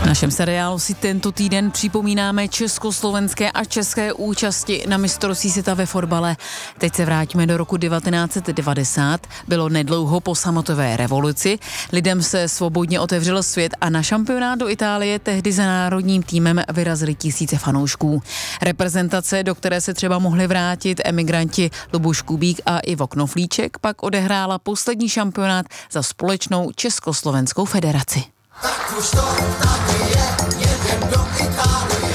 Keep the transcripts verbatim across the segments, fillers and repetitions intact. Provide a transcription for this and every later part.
našem seriálu si tento týden připomínáme československé a české účasti na mistrovství světa ve fotbale. Teď se vrátíme do roku devatenáct set devadesát. Bylo nedlouho po sametové revoluci. Lidem se svobodně otevřel svět a na šampionát do Itálie tehdy za národním týmem vyrazili tisíce fanoušků. Reprezentace, do které se třeba mohli vrátit emigranti Luboš Kubík a Ivo Knoflíček, pak odehrála poslední šampionát za společnou Československou federaci. Tak už to tady je, jedem do Itálie.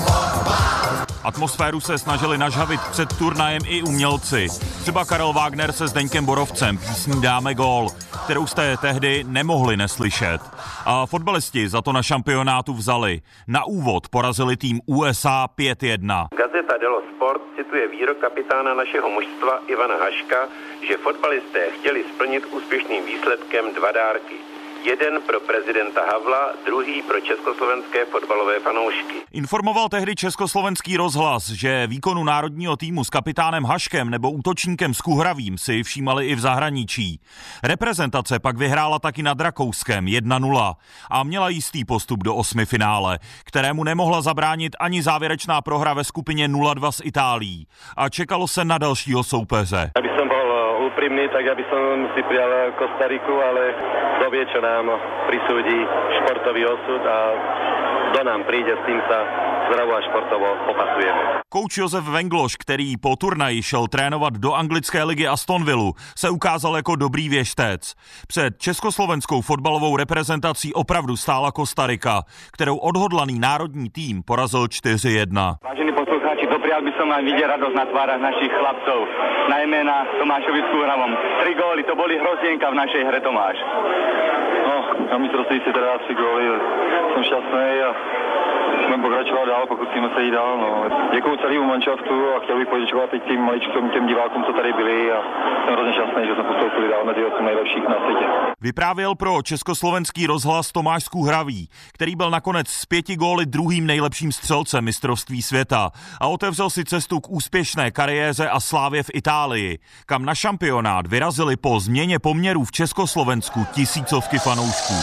Atmosféru se snažili nažhavit před turnajem i umělci. Třeba Karel Wagner se Zdeňkem Borovcem písní Dáme gól, kterou jste tehdy nemohli neslyšet. A fotbalisti za to na šampionátu vzali. Na úvod porazili tým U S A pět jedna. Gazeta dello Sport cituje výrok kapitána našeho mužstva Ivana Haška, že fotbalisté chtěli splnit úspěšným výsledkem dva dárky. Jeden pro prezidenta Havla, druhý pro československé fotbalové fanoušky. Informoval tehdy Československý rozhlas, že výkonu národního týmu s kapitánem Haškem nebo útočníkem Skuhravým si všímali i v zahraničí. Reprezentace pak vyhrála taky nad Rakouskem jedna nula a měla jistý postup do osmifinále, kterému nemohla zabránit ani závěrečná prohra ve skupině nula dva s Itálií. A čekalo se na dalšího soupeře. Úprimný, tak aby som si prijal Kostariku, ale kto vie, čo nám prisúdi športový osud a kto nám príde, s tým sa zdravo a športovo popasujeme. Kouč Josef Vengloš, který po turnaji šel trénovat do anglické ligy Aston Villu, se ukázal jako dobrý věštec. Před československou fotbalovou reprezentací opravdu stála Kostarika, kterou odhodlaný národní tým porazil čtyři jedna. Vážení poslucháči, doprial by som vám vidieť radosť na tvárach našich chlapcov, najmä na Tomášovi Skuhravom. Tri góly, to boli hrozienka v našej hre, Tomáš. No, na mistrovství si teda tři góly, jsem šťastný a budeme pokračovat dál, pokud chceme se jít dál. No. Děkuju celému manšaftu a chtěl bych poděkovat i těm maličkům, těm divákům, co tady byli a jsem hrozně šťastný, že jsme postoupili dál mezi osm nejlepších na světě. Vyprávěl pro Československý rozhlas Tomáš Skuhravý, který byl nakonec s pěti góly druhým nejlepším střelcem mistrovství světa a otevřel si cestu k úspěšné kariéře a slávě v Itálii, kam na šampionát vyrazili po změně poměrů v Československu tisícovky fanoušků.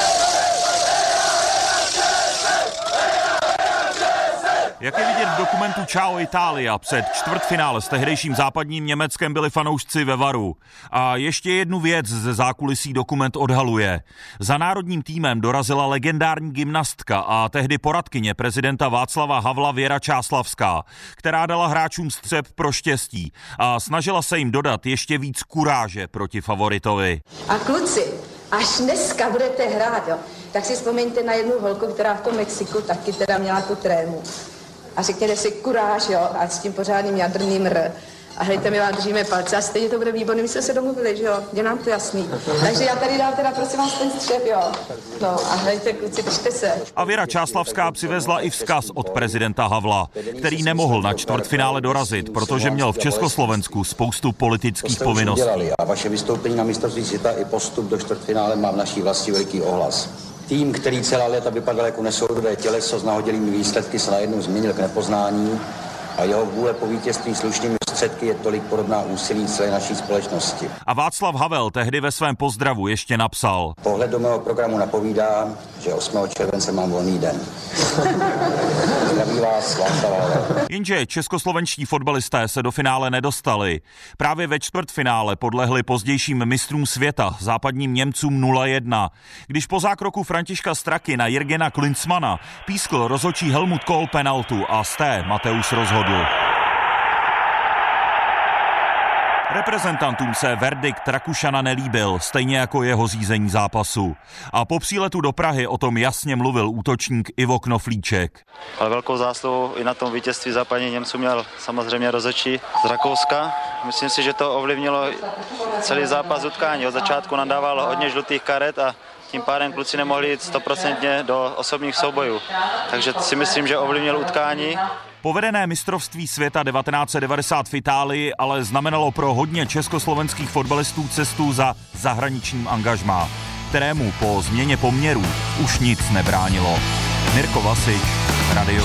Jak je vidět v dokumentu Ciao Italia, před čtvrtfinále s tehdejším západním Německem byli fanoušci ve varu. A ještě jednu věc ze zákulisí dokument odhaluje. Za národním týmem dorazila legendární gymnastka a tehdy poradkyně prezidenta Václava Havla Věra Čáslavská, která dala hráčům střep pro štěstí a snažila se jim dodat ještě víc kuráže proti favoritovi. A kluci, až dneska budete hrát, jo, tak si vzpomeňte na jednu holku, která v tom Mexiku taky teda měla tu trému. A řekněte si kuráž, jo, a s tím pořádným jadrným R. A hlejte, my vám držíme palce a stejně to bude výborný, my jsme se domluvili, že jo, je nám to jasný. Takže já tady dám teda prosím vás ten střep, jo. No a hlejte, kluci, držte se. A Věra Čáslavská přivezla i vzkaz od prezidenta Havla, který nemohl na čtvrtfinále dorazit, protože měl v Československu spoustu politických povinností. A vaše vystoupení na mistrovství světa i postup do čtvrtfinále má v naší vlasti veliký ohlas. Tým, který celá léta vypadal jako nesoudové těleso s nahodilými výsledky, se najednou změnil k nepoznání a jeho vůle po vítězství slušnými středky je tolik podobná úsilí celé naší společnosti. A Václav Havel tehdy ve svém pozdravu ještě napsal: Pohled do mého programu napovídá, že osmého července mám volný den. Zdraví vás, Václav Havel. Jenže českoslovenští fotbalisté se do finále nedostali. Právě ve čtvrtfinále podlehli pozdějším mistrům světa, západním Němcům nula jedna. Když po zákroku Františka Straky na Jirgena Klinsmana pískl rozhodčí Helmut Kohl penaltu a z té Mateusz rozhodl. Reprezentantům se verdikt Rakušana nelíbil, stejně jako jeho řízení zápasu. A po příletu do Prahy o tom jasně mluvil útočník Ivo Knoflíček. Ale velkou zásluhu i na tom vítězství západní Němců měl samozřejmě rozhodčí z Rakouska. Myslím si, že to ovlivnilo celý zápas utkání. Od začátku nadával hodně žlutých karet a tím pádem kluci nemohli jít stoprocentně do osobních soubojů. Takže si myslím, že ovlivnil utkání. Povedené mistrovství světa devatenáct set devadesát v Itálii ale znamenalo pro hodně československých fotbalistů cestu za zahraničním angažmá, kterému po změně poměrů už nic nebránilo. Mirko Vasič, Radio